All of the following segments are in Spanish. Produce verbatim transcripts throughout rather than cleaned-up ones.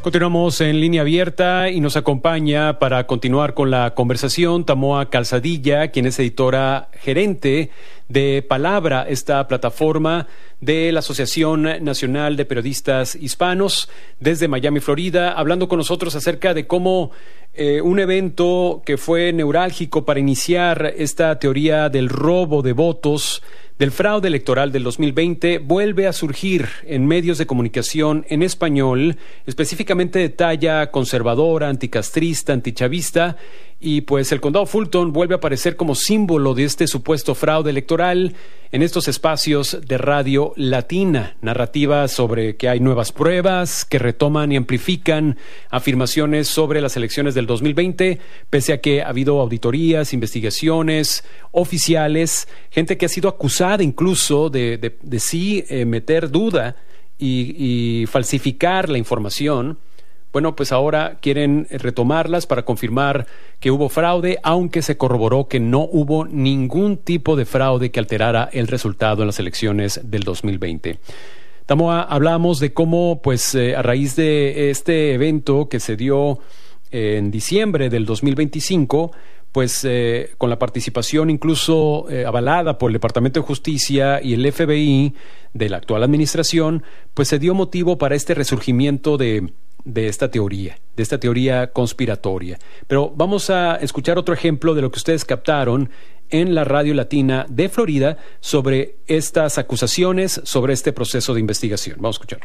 Continuamos en línea abierta y nos acompaña para continuar con la conversación Tamoa Calzadilla, quien es editora gerente de Palabra, esta plataforma de la Asociación Nacional de Periodistas Hispanos desde Miami, Florida, hablando con nosotros acerca de cómo eh, un evento que fue neurálgico para iniciar esta teoría del robo de votos, del fraude electoral del dos mil veinte, vuelve a surgir en medios de comunicación en español, específicamente de talla conservadora, anticastrista, antichavista, y pues el condado Fulton vuelve a aparecer como símbolo de este supuesto fraude electoral en estos espacios de radio latina, narrativas sobre que hay nuevas pruebas que retoman y amplifican afirmaciones sobre las elecciones del dos mil veinte, pese a que ha habido auditorías, investigaciones oficiales, gente que ha sido acusada incluso de, de, de sí eh, meter duda y, y falsificar la información. Bueno, pues ahora quieren retomarlas para confirmar que hubo fraude, aunque se corroboró que no hubo ningún tipo de fraude que alterara el resultado en las elecciones del dos mil veinte. Tamoa, hablamos de cómo, pues, eh, a raíz de este evento que se dio eh, en diciembre del dos mil veinticinco, pues eh, con la participación incluso eh, avalada por el Departamento de Justicia y el F B I de la actual administración, pues se dio motivo para este resurgimiento de de esta teoría, de esta teoría conspiratoria. Pero vamos a escuchar otro ejemplo de lo que ustedes captaron en la radio latina de Florida sobre estas acusaciones, sobre este proceso de investigación. Vamos a escuchar.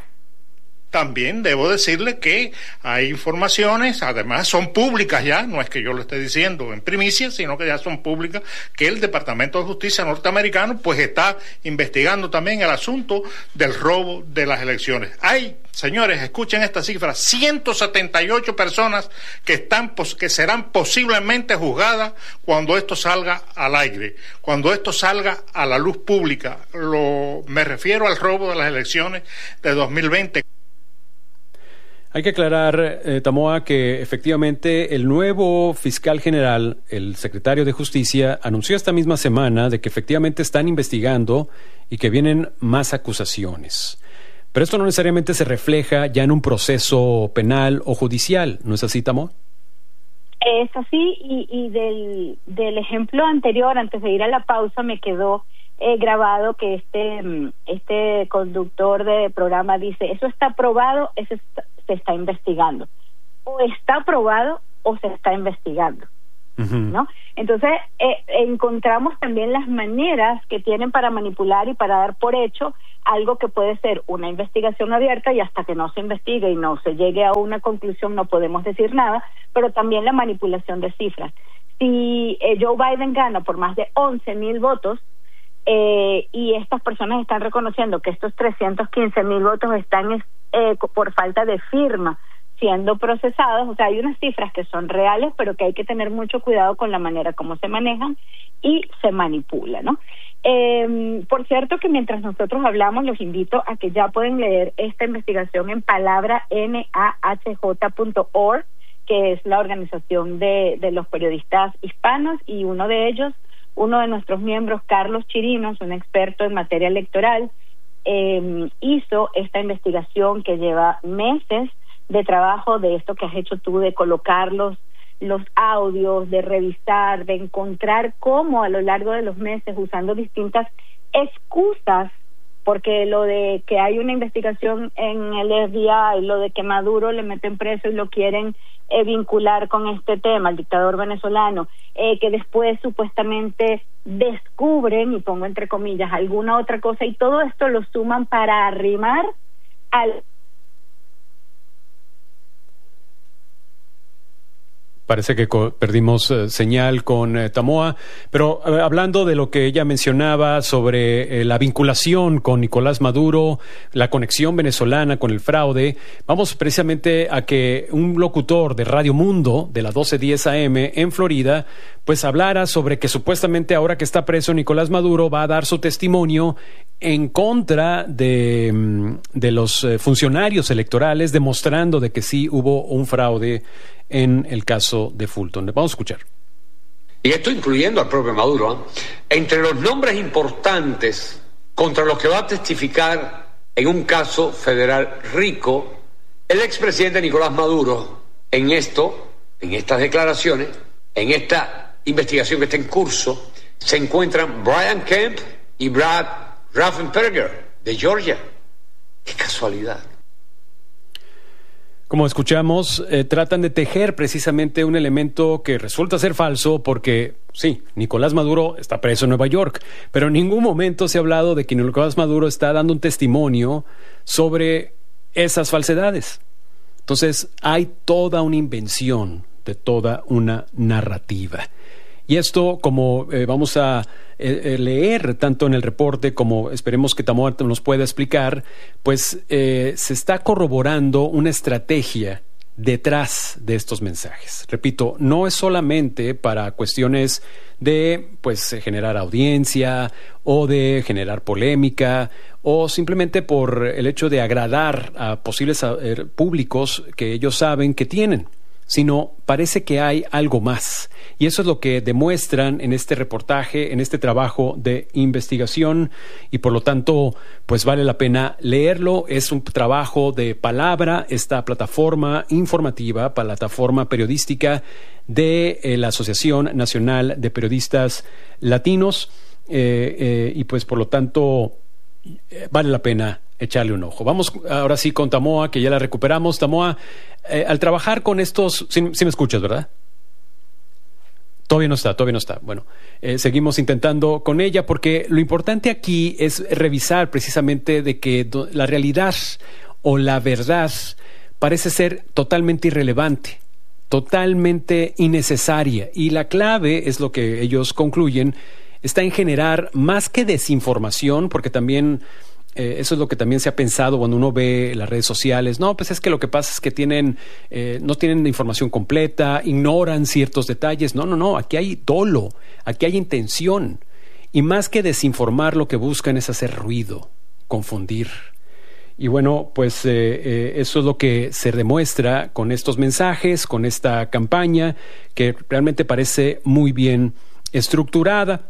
También debo decirle que hay informaciones, además son públicas ya, no es que yo lo esté diciendo en primicia, sino que ya son públicas, que el Departamento de Justicia norteamericano pues está investigando también el asunto del robo de las elecciones. Hay, señores, escuchen esta cifra, ciento setenta y ocho personas que están que serán posiblemente juzgadas cuando esto salga al aire, cuando esto salga a la luz pública. Lo, me refiero al robo de las elecciones de dos mil veinte. Hay que aclarar, eh, Tamoa, que efectivamente el nuevo fiscal general, el secretario de Justicia, anunció esta misma semana de que efectivamente están investigando y que vienen más acusaciones. Pero esto no necesariamente se refleja ya en un proceso penal o judicial, ¿no es así, Tamoa? Es así, y, y del, del ejemplo anterior, antes de ir a la pausa, me quedó eh, grabado que este, este conductor de programa dice, eso está probado, eso está, se está investigando. O está probado o se está investigando. Uh-huh. ¿No? Entonces, eh, encontramos también las maneras que tienen para manipular y para dar por hecho algo que puede ser una investigación abierta y hasta que no se investigue y no se llegue a una conclusión no podemos decir nada, pero también la manipulación de cifras. Si eh, Joe Biden gana por más de once mil votos eh, y estas personas están reconociendo que estos trescientos quince mil votos están eh, por falta de firma siendo procesados, o sea, hay unas cifras que son reales, pero que hay que tener mucho cuidado con la manera como se manejan y se manipula, ¿no? Eh, por cierto que mientras nosotros hablamos, los invito a que ya pueden leer esta investigación en palabra N A H J punto org, que es la organización de, de los periodistas hispanos, y uno de ellos, uno de nuestros miembros, Carlos Chirinos, un experto en materia electoral, eh, hizo esta investigación que lleva meses de trabajo, de esto que has hecho tú, de colocar los, los audios, de revisar, de encontrar cómo a lo largo de los meses, usando distintas excusas, porque lo de que hay una investigación en el F B I, lo de que Maduro le meten preso y lo quieren eh, vincular con este tema, el dictador venezolano, eh, que después supuestamente descubren, y pongo entre comillas, alguna otra cosa, y todo esto lo suman para arrimar al... Parece que co- perdimos eh, señal con eh, Tamoa, pero eh, hablando de lo que ella mencionaba sobre eh, la vinculación con Nicolás Maduro, la conexión venezolana con el fraude, vamos precisamente a que un locutor de Radio Mundo, de la doce diez A M en Florida, pues hablara sobre que supuestamente ahora que está preso Nicolás Maduro va a dar su testimonio en contra de, de los eh, funcionarios electorales, demostrando de que sí hubo un fraude en el caso de Fulton. Vamos a escuchar. Y esto incluyendo al propio Maduro, ¿eh? Entre los nombres importantes contra los que va a testificar en un caso federal rico El expresidente Nicolás Maduro, en esto, en estas declaraciones, en esta investigación que está en curso, se encuentran Brian Kemp y Brad Raffensperger de Georgia. ¡Qué casualidad! Como escuchamos, eh, tratan de tejer precisamente un elemento que resulta ser falso porque, sí, Nicolás Maduro está preso en Nueva York, pero en ningún momento se ha hablado de que Nicolás Maduro está dando un testimonio sobre esas falsedades. Entonces, hay toda una invención de toda una narrativa. Y esto, como eh, vamos a eh, leer tanto en el reporte como esperemos que Tamoa nos pueda explicar, pues eh, se está corroborando una estrategia detrás de estos mensajes. Repito, no es solamente para cuestiones de pues generar audiencia o de generar polémica o simplemente por el hecho de agradar a posibles eh, públicos que ellos saben que tienen, sino parece que hay algo más. Y eso es lo que demuestran en este reportaje, en este trabajo de investigación, y por lo tanto, pues vale la pena leerlo. Es un trabajo de palabra, esta plataforma informativa, plataforma periodística de eh, la Asociación Nacional de Periodistas Latinos, eh, eh, y pues por lo tanto, eh, vale la pena echarle un ojo. Vamos ahora sí con Tamoa, que ya la recuperamos. Tamoa, eh, al trabajar con estos... Sí, sí me escuchas, ¿verdad? Todavía no está, todavía no está. Bueno, eh, seguimos intentando con ella porque lo importante aquí es revisar precisamente de que do, la realidad o la verdad parece ser totalmente irrelevante, totalmente innecesaria. Y la clave es lo que ellos concluyen, está en generar más que desinformación, porque también... Eh, eso es lo que también se ha pensado cuando uno ve las redes sociales. No, pues es que lo que pasa es que tienen, eh, no tienen información completa, ignoran ciertos detalles. No, no, no, aquí hay dolo, aquí hay intención. Y más que desinformar, lo que buscan es hacer ruido, confundir. Y bueno, pues eh, eh, eso es lo que se demuestra con estos mensajes, con esta campaña, que realmente parece muy bien estructurada.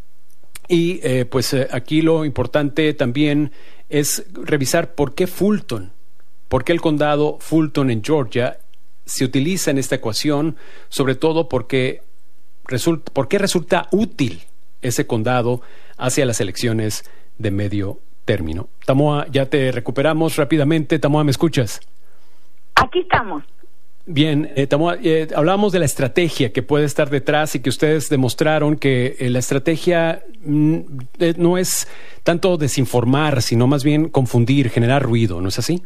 Y eh, pues eh, aquí lo importante también es revisar por qué Fulton, por qué el condado Fulton en Georgia se utiliza en esta ecuación, sobre todo porque resulta, por qué resulta útil ese condado hacia las elecciones de medio término. Tamoa, ya te recuperamos rápidamente. Tamoa, ¿me escuchas? Aquí estamos. Bien, eh, Tamoa, eh, hablábamos de la estrategia que puede estar detrás y que ustedes demostraron que eh, la estrategia mm, eh, no es tanto desinformar, sino más bien confundir, generar ruido, ¿no es así?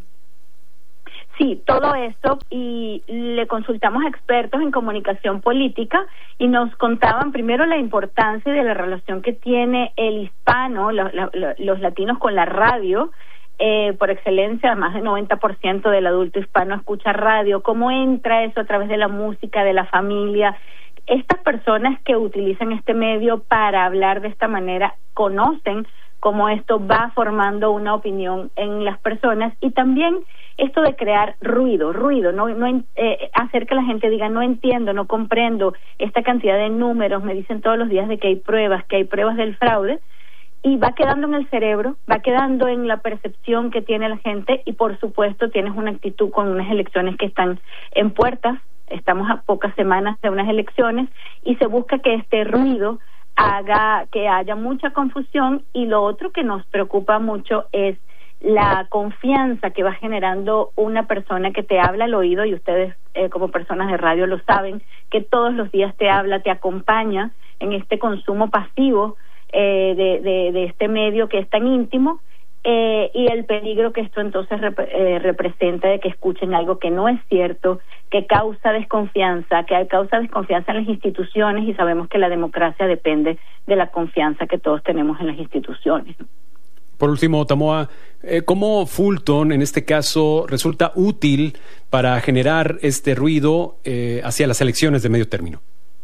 Sí, todo esto, y le consultamos a expertos en comunicación política y nos contaban primero la importancia de la relación que tiene el hispano, los, los, los latinos con la radio. Eh, por excelencia, más del noventa por ciento del adulto hispano escucha radio. ¿Cómo entra eso a través de la música, de la familia? Estas personas que utilizan este medio para hablar de esta manera conocen cómo esto va formando una opinión en las personas, y también esto de crear ruido, ruido, no, no eh, hacer que la gente diga no entiendo, no comprendo esta cantidad de números, me dicen todos los días de que hay pruebas, que hay pruebas del fraude. Y va quedando en el cerebro, va quedando en la percepción que tiene la gente, y por supuesto tienes una actitud con unas elecciones que están en puertas. Estamos a pocas semanas de unas elecciones y se busca que este ruido haga que haya mucha confusión. Y lo otro que nos preocupa mucho es la confianza que va generando una persona que te habla al oído, y ustedes eh, como personas de radio lo saben, que todos los días te habla, te acompaña en este consumo pasivo Eh, de, de, de este medio que es tan íntimo, eh, y el peligro que esto entonces rep eh, representa de que escuchen algo que no es cierto, que causa desconfianza, que causa desconfianza en las instituciones, y sabemos que la democracia depende de la confianza que todos tenemos en las instituciones. Por último, Tamoa, eh, ¿cómo Fulton en este caso resulta útil para generar este ruido eh, hacia las elecciones de medio término?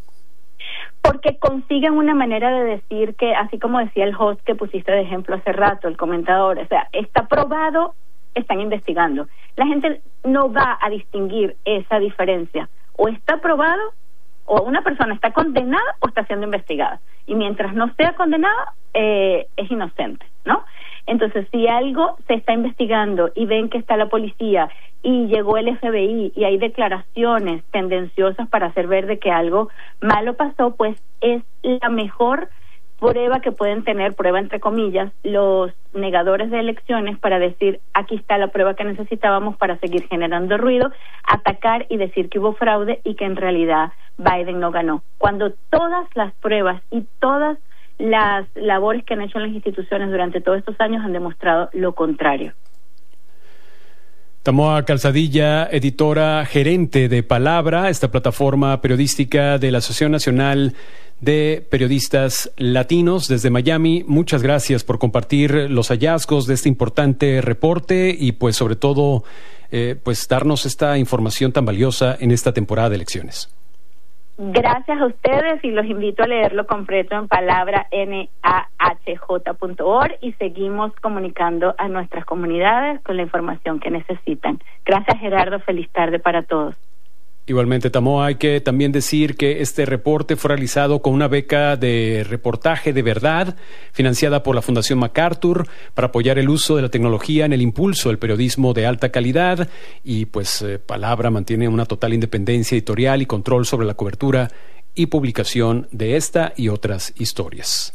Porque consiguen una manera de decir que, así como decía el host que pusiste de ejemplo hace rato, el comentador, o sea, está probado, están investigando. La gente no va a distinguir esa diferencia. O está probado, o una persona está condenada o está siendo investigada. Y mientras no sea condenada, eh, es inocente, ¿no? Entonces, si algo se está investigando y ven que está la policía y llegó el F B I y hay declaraciones tendenciosas para hacer ver de que algo malo pasó, pues es la mejor prueba que pueden tener, prueba entre comillas, los negadores de elecciones para decir, aquí está la prueba que necesitábamos para seguir generando ruido, atacar y decir que hubo fraude y que en realidad Biden no ganó. Cuando todas las pruebas y todas las labores que han hecho las instituciones durante todos estos años han demostrado lo contrario. Tamoa Calzadilla, editora gerente de Palabra, esta plataforma periodística de la Asociación Nacional de Periodistas Latinos desde Miami. Muchas gracias por compartir los hallazgos de este importante reporte y pues sobre todo eh, pues darnos esta información tan valiosa en esta temporada de elecciones. Gracias a ustedes y los invito a leerlo completo en palabra N A H J punto org y seguimos comunicando a nuestras comunidades con la información que necesitan. Gracias, Gerardo, feliz tarde para todos. Igualmente, Tamoa, hay que también decir que este reporte fue realizado con una beca de reportaje de verdad financiada por la Fundación MacArthur para apoyar el uso de la tecnología en el impulso del periodismo de alta calidad y pues eh, Palabra mantiene una total independencia editorial y control sobre la cobertura y publicación de esta y otras historias.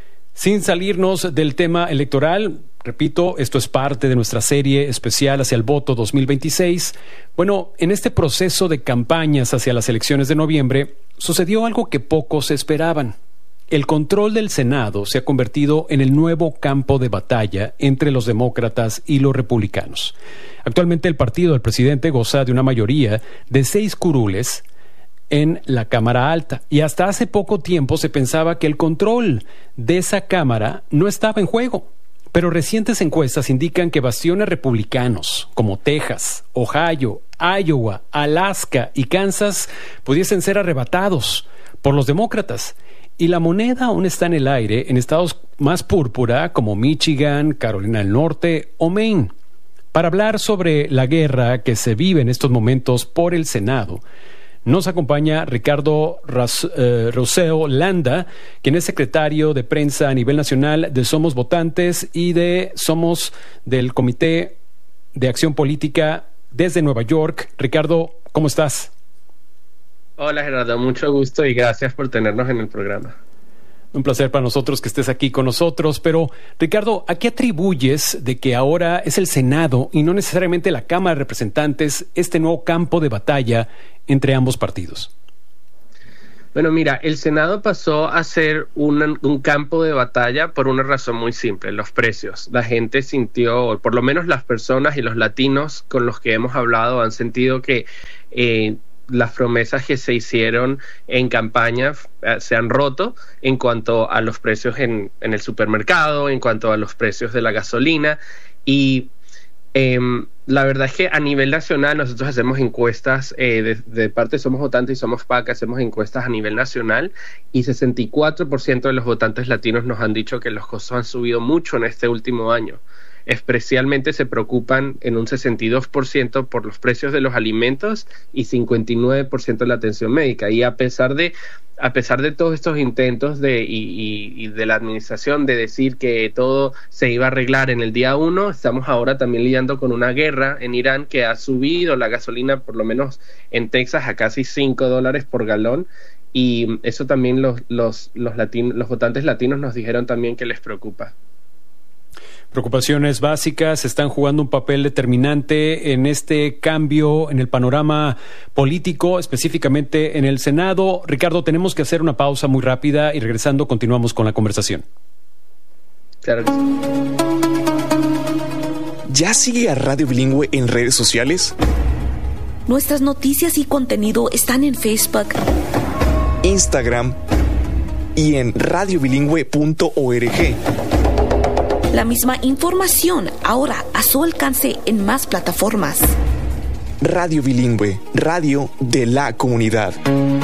Sin salirnos del tema electoral, repito, esto es parte de nuestra serie especial hacia el voto dos mil veintiséis. Bueno, en este proceso de campañas hacia las elecciones de noviembre, sucedió algo que pocos esperaban. El control del Senado se ha convertido en el nuevo campo de batalla entre los demócratas y los republicanos. Actualmente el partido del presidente goza de una mayoría de seis curules en la Cámara Alta, y hasta hace poco tiempo se pensaba que el control de esa Cámara no estaba en juego. Pero recientes encuestas indican que bastiones republicanos como Texas, Ohio, Iowa, Alaska y Kansas pudiesen ser arrebatados por los demócratas. Y la moneda aún está en el aire en estados más púrpura como Michigan, Carolina del Norte o Maine. Para hablar sobre la guerra que se vive en estos momentos por el Senado, nos acompaña Ricardo Ras, eh, Roseo Landa, quien es secretario de prensa a nivel nacional de Somos Votantes y de Somos del Comité de Acción Política desde Nueva York. Ricardo, ¿cómo estás? Hola Gerardo, mucho gusto y gracias por tenernos en el programa. Un placer para nosotros que estés aquí con nosotros, pero Ricardo, ¿a qué atribuyes de que ahora es el Senado y no necesariamente la Cámara de Representantes este nuevo campo de batalla entre ambos partidos? Bueno, mira, el Senado pasó a ser un, un campo de batalla por una razón muy simple, los precios. La gente sintió, o por lo menos las personas y los latinos con los que hemos hablado han sentido que eh, las promesas que se hicieron en campaña eh, se han roto en cuanto a los precios en, en el supermercado, en cuanto a los precios de la gasolina y eh, la verdad es que a nivel nacional nosotros hacemos encuestas eh, de, de parte de Somos Votantes y Somos P A C, hacemos encuestas a nivel nacional y sesenta y cuatro por ciento de los votantes latinos nos han dicho que los costos han subido mucho en este último año. Especialmente se preocupan en un sesenta y dos por ciento por los precios de los alimentos y cincuenta y nueve por ciento de la atención médica. Y a pesar de a pesar de todos estos intentos de y, y, y de la administración de decir que todo se iba a arreglar en el día uno, estamos ahora también lidiando con una guerra en Irán que ha subido la gasolina, por lo menos en Texas, a casi cinco dólares por galón. Y eso también los, los, los, latin, los votantes latinos nos dijeron también que les preocupa. Preocupaciones básicas están jugando un papel determinante en este cambio en el panorama político, específicamente en el Senado. Ricardo, tenemos que hacer una pausa muy rápida y regresando continuamos con la conversación. Claro que sí. ¿Ya sigue a Radio Bilingüe en redes sociales? Nuestras noticias y contenido están en Facebook, Instagram y en radio bilingüe punto org. La misma información ahora a su alcance en más plataformas. Radio Bilingüe, radio de la comunidad.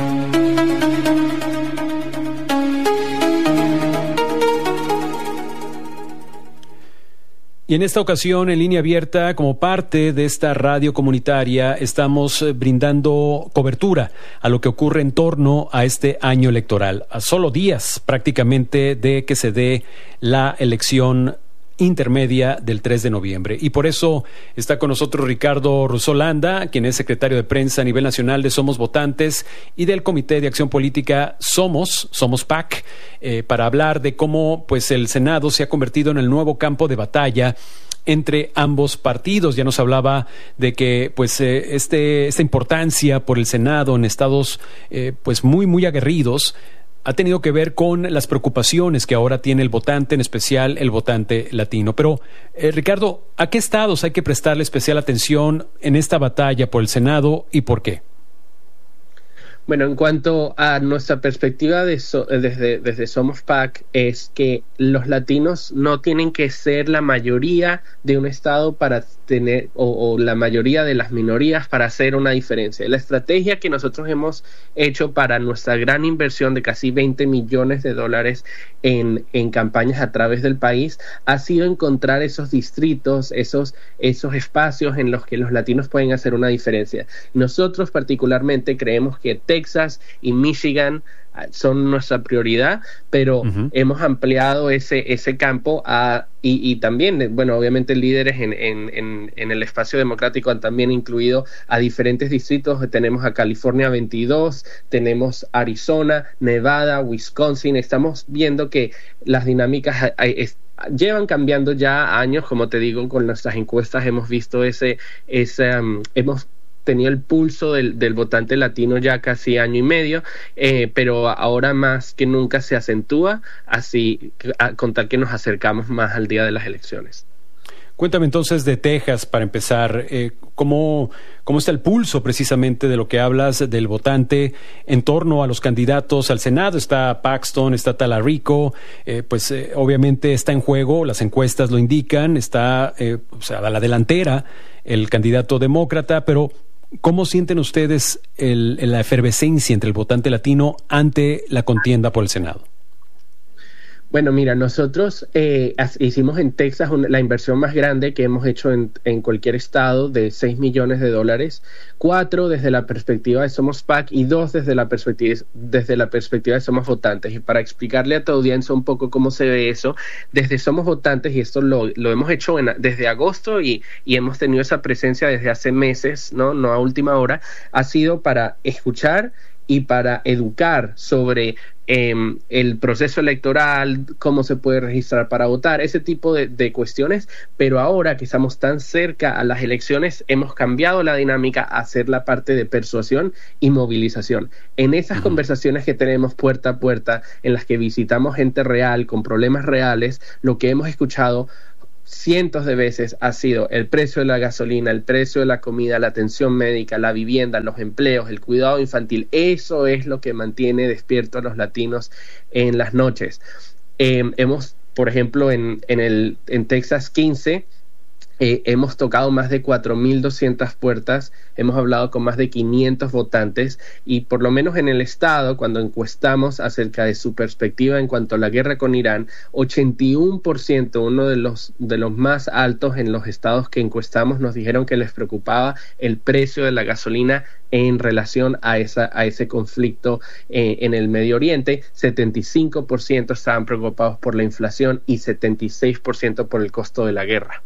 Y en esta ocasión, en línea abierta, como parte de esta radio comunitaria, estamos brindando cobertura a lo que ocurre en torno a este año electoral, a solo días prácticamente de que se dé la elección intermedia del tres de noviembre. Y por eso está con nosotros Ricardo Rusolanda, quien es secretario de prensa a nivel nacional de Somos Votantes y del Comité de Acción Política Somos, Somos P A C, eh, para hablar de cómo pues el Senado se ha convertido en el nuevo campo de batalla entre ambos partidos. Ya nos hablaba de que pues eh, este esta importancia por el Senado en estados eh, pues muy muy aguerridos ha tenido que ver con las preocupaciones que ahora tiene el votante, en especial el votante latino. Pero eh, Ricardo, ¿a qué estados hay que prestarle especial atención en esta batalla por el Senado y por qué? Bueno, en cuanto a nuestra perspectiva de so, desde, desde Somos P A C, es que los latinos no tienen que ser la mayoría de un estado para tener, o, o la mayoría de las minorías para hacer una diferencia. La estrategia que nosotros hemos hecho para nuestra gran inversión de casi veinte millones de dólares en, en campañas a través del país ha sido encontrar esos distritos, esos, esos espacios en los que los latinos pueden hacer una diferencia. Nosotros particularmente creemos que Texas y Michigan son nuestra prioridad, pero uh-huh. hemos ampliado ese ese campo a, y, y también, bueno, obviamente líderes en, en, en, en el espacio democrático han también incluido a diferentes distritos. Tenemos a California veintidós, tenemos Arizona, Nevada, Wisconsin. Estamos viendo que las dinámicas hay, es, llevan cambiando ya años, como te digo, con nuestras encuestas hemos visto ese, ese um, hemos tenía el pulso del, del votante latino ya casi año y medio, eh, pero ahora más que nunca se acentúa, así a contar que nos acercamos más al día de las elecciones. Cuéntame entonces de Texas, para empezar, eh, ¿cómo, cómo está el pulso precisamente de lo que hablas del votante en torno a los candidatos al Senado? Está Paxton, está Talarico, eh, pues eh, obviamente está en juego, las encuestas lo indican, está eh, o sea, a la delantera el candidato demócrata, pero ¿cómo sienten ustedes el, la efervescencia entre el votante latino ante la contienda por el Senado? Bueno, mira, nosotros eh, hicimos en Texas una, la inversión más grande que hemos hecho en, en cualquier estado, de seis millones de dólares, cuatro desde la perspectiva de Somos P A C y dos desde la perspectiva, desde la perspectiva de Somos Votantes. Y para explicarle a tu audiencia un poco cómo se ve eso, desde Somos Votantes, y esto lo, lo hemos hecho en, desde agosto y, y hemos tenido esa presencia desde hace meses, ¿no? No a última hora, ha sido para escuchar y para educar sobre eh, el proceso electoral, cómo se puede registrar para votar, ese tipo de, de cuestiones. Pero ahora que estamos tan cerca a las elecciones, hemos cambiado la dinámica a hacer la parte de persuasión y movilización. En esas uh-huh. conversaciones que tenemos puerta a puerta, en las que visitamos gente real, con problemas reales, lo que hemos escuchado cientos de veces ha sido el precio de la gasolina, el precio de la comida, la atención médica, la vivienda, los empleos, el cuidado infantil. Eso es lo que mantiene despiertos a los latinos en las noches. Eh, hemos, por ejemplo, en, en, el, en Texas quince, Eh, hemos tocado más de cuatro mil doscientas puertas, hemos hablado con más de quinientos votantes, y por lo menos en el estado, cuando encuestamos acerca de su perspectiva en cuanto a la guerra con Irán, ochenta y uno por ciento, uno de los, de los más altos en los estados que encuestamos, nos dijeron que les preocupaba el precio de la gasolina en relación a, esa, a ese conflicto eh, en el Medio Oriente. setenta y cinco por ciento estaban preocupados por la inflación y setenta y seis por ciento por el costo de la guerra.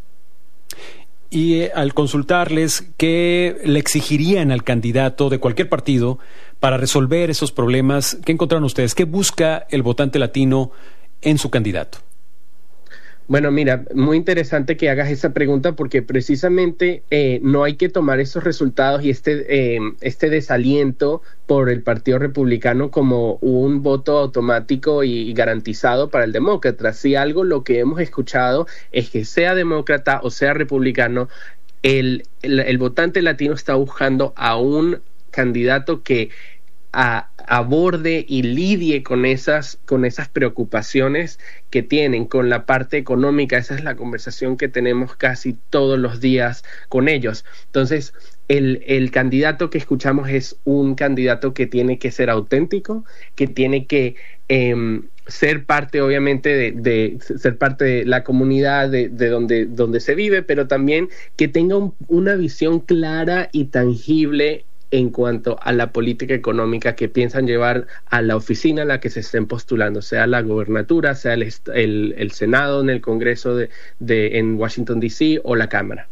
Y eh, al consultarles, ¿qué le exigirían al candidato de cualquier partido para resolver esos problemas? ¿Qué encontraron ustedes? ¿Qué busca el votante latino en su candidato? Bueno, mira, muy interesante que hagas esa pregunta, porque precisamente eh, no hay que tomar esos resultados y este, eh, este desaliento por el Partido Republicano como un voto automático y garantizado para el demócrata. Si algo lo que hemos escuchado es que, sea demócrata o sea republicano, el, el, el votante latino está buscando a un candidato que A, aborde y lidie con esas, con esas preocupaciones que tienen con la parte económica. Esa es la conversación que tenemos casi todos los días con ellos. Entonces, el, el candidato que escuchamos es un candidato que tiene que ser auténtico, que tiene que eh, ser parte, obviamente, de, de ser parte de la comunidad de, de donde, donde se vive, pero también que tenga un, una visión clara y tangible en cuanto a la política económica que piensan llevar a la oficina a la que se estén postulando, sea la gobernatura, sea el, el, el Senado en el Congreso de, de, en Washington, D C o la Cámara.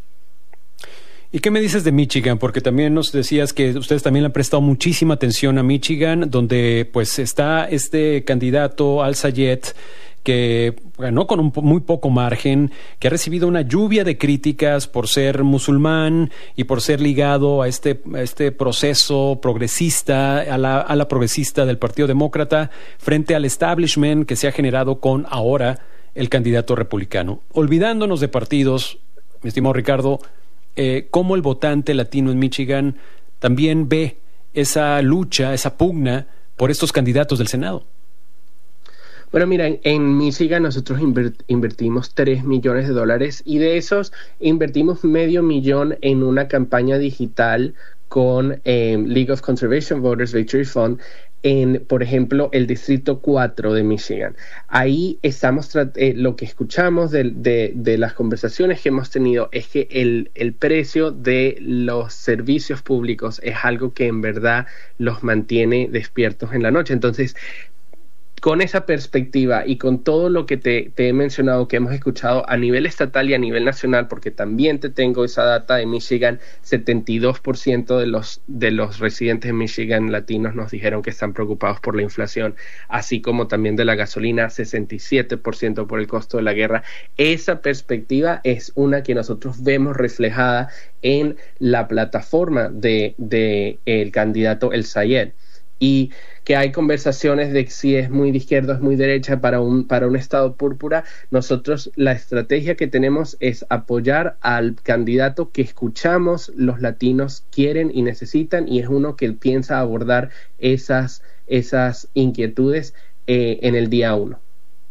¿Y qué me dices de Michigan? Porque también nos decías que ustedes también le han prestado muchísima atención a Michigan, donde pues está este candidato Al-Sayed, que ganó con un muy poco margen, que ha recibido una lluvia de críticas por ser musulmán y por ser ligado a este, a este proceso progresista, a la, a la progresista del Partido Demócrata, frente al establishment que se ha generado con ahora el candidato republicano. Olvidándonos de partidos, mi estimado Ricardo, eh, cómo el votante latino en Michigan también ve esa lucha, esa pugna por estos candidatos del Senado. Bueno, mira, en, en Michigan nosotros invert, invertimos tres millones de dólares y de esos invertimos medio millón en una campaña digital con eh, League of Conservation Voters Victory Fund en, por ejemplo, el Distrito cuatro de Michigan. Ahí estamos, eh, lo que escuchamos de, de, de las conversaciones que hemos tenido es que el, el precio de los servicios públicos es algo que en verdad los mantiene despiertos en la noche. Entonces, con esa perspectiva y con todo lo que te, te he mencionado, que hemos escuchado a nivel estatal y a nivel nacional, porque también te tengo esa data de Michigan, setenta y dos por ciento de los, de los residentes de Michigan latinos nos dijeron que están preocupados por la inflación, así como también de la gasolina, sesenta y siete por ciento por el costo de la guerra. Esa perspectiva es una que nosotros vemos reflejada en la plataforma de, de el candidato Al-Sayed. Y que hay conversaciones de si es muy de izquierda o es muy derecha para un, para un estado púrpura. Nosotros la estrategia que tenemos es apoyar al candidato que escuchamos los latinos quieren y necesitan, y es uno que piensa abordar esas, esas inquietudes eh, en el día uno.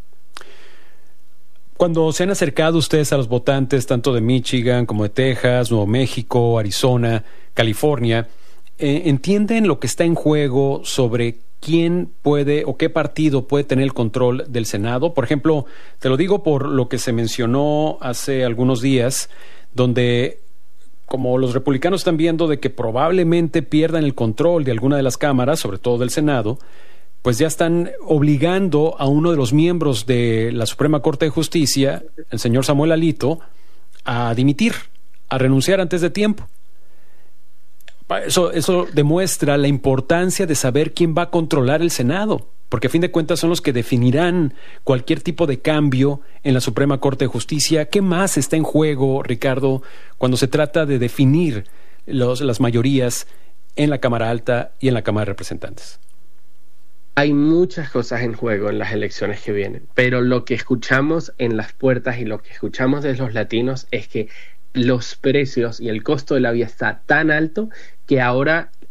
Cuando se han acercado ustedes a los votantes tanto de Michigan como de Texas, Nuevo México, Arizona, California, eh, ¿entienden lo que está en juego sobre quién puede o qué partido puede tener el control del Senado? Por ejemplo, te lo digo por lo que se mencionó hace algunos días, donde como los republicanos están viendo de que probablemente pierdan el control de alguna de las cámaras, sobre todo del Senado, pues ya están obligando a uno de los miembros de la Suprema Corte de Justicia, el señor Samuel Alito, a dimitir, a renunciar antes de tiempo. Eso, eso demuestra la importancia de saber quién va a controlar el Senado, porque a fin de cuentas son los que definirán cualquier tipo de cambio en la Suprema Corte de Justicia. ¿Qué más está en juego, Ricardo, cuando se trata de definir los, las mayorías en la Cámara Alta y en la Cámara de Representantes? Hay muchas cosas en juego en las elecciones que vienen, pero lo que escuchamos en las puertas y lo que escuchamos de los latinos es que los precios y el costo de la vida está tan alto que ahora